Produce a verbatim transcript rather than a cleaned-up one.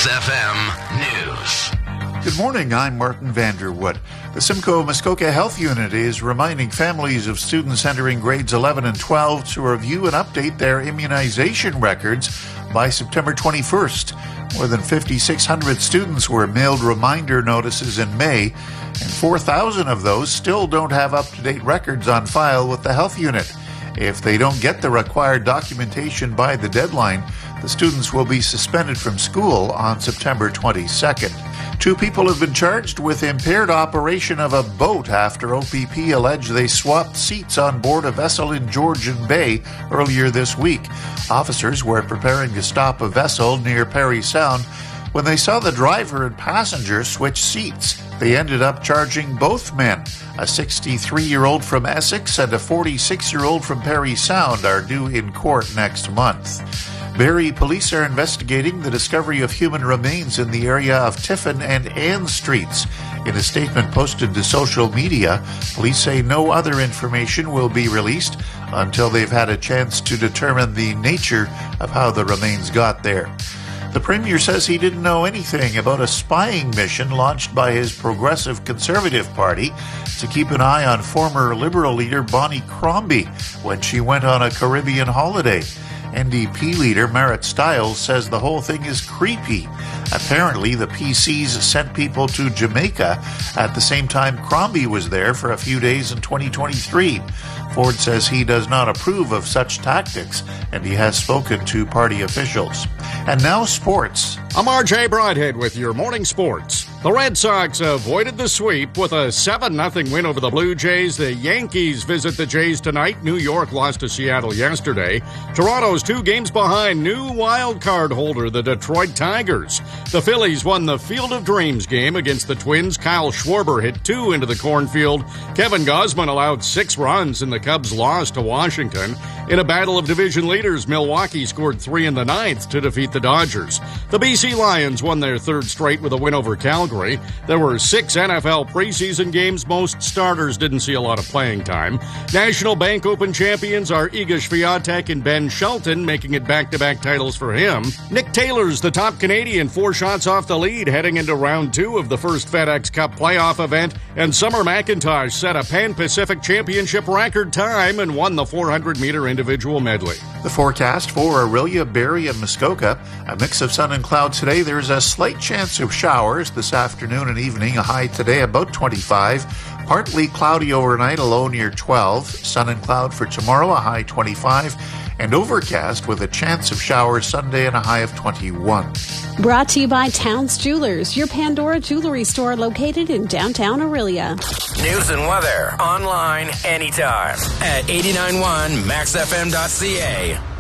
Max F M News. Good morning, I'm Martin Vanderwood. The Simcoe Muskoka Health Unit is reminding families of students entering grades eleven and twelve to review and update their immunization records by September twenty-first. More than five thousand six hundred students were mailed reminder notices in May, and four thousand of those still don't have up-to-date records on file with the health unit. If they don't get the required documentation by the deadline, the students will be suspended from school on September twenty-second. Two people have been charged with impaired operation of a boat after O P P alleged they swapped seats on board a vessel in Georgian Bay earlier this week. Officers were preparing to stop a vessel near Parry Sound when they saw the driver and passenger switch seats. They ended up charging both men. A sixty-three-year-old from Essex and a forty-six-year-old from Parry Sound are due in court next month. Barrie police are investigating the discovery of human remains in the area of Tiffin and Ann Streets. In a statement posted to social media, police say no other information will be released until they've had a chance to determine the nature of how the remains got there. The Premier says he didn't know anything about a spying mission launched by his Progressive Conservative Party to keep an eye on former Liberal leader Bonnie Crombie when she went on a Caribbean holiday. N D P leader Marit Stiles says the whole thing is creepy. Apparently, the P Cs sent people to Jamaica at the same time Crombie was there for a few days in twenty twenty-three. Ford says he does not approve of such tactics, and he has spoken to party officials. And now sports. I'm R J Broadhead with your morning sports. The Red Sox avoided the sweep with a seven nothing win over the Blue Jays. The Yankees visit the Jays tonight. New York lost to Seattle yesterday. Toronto's two games behind new wild card holder, the Detroit Tigers. The Phillies won the Field of Dreams game against the Twins. Kyle Schwarber hit two into the cornfield. Kevin Gausman allowed six runs, and the Cubs lost to Washington. In a battle of division leaders, Milwaukee scored three in the ninth to defeat the Dodgers. The B C Lions won their third straight with a win over Calgary. There were six N F L preseason games. Most starters didn't see a lot of playing time. National Bank Open champions are Iga Swiatek and Ben Shelton, making it back-to-back titles for him. Nick Taylor's the top Canadian, four shots off the lead, heading into round two of the first FedEx Cup playoff event. And Summer McIntosh set a Pan-Pacific Championship record time and won the four hundred meter individual medley. The forecast for Orillia, Barrie, and Muskoka. A mix of sun and clouds today. There's a slight chance of showers this afternoon and evening. A high today about twenty-five. Partly cloudy overnight, a low near twelve. Sun and cloud for tomorrow, a high twenty-five. And overcast with a chance of showers Sunday and a high of twenty-one. Brought to you by Towns Jewelers, your Pandora jewelry store located in downtown Orillia. News and weather online anytime at eighty-nine point one max f m dot c a.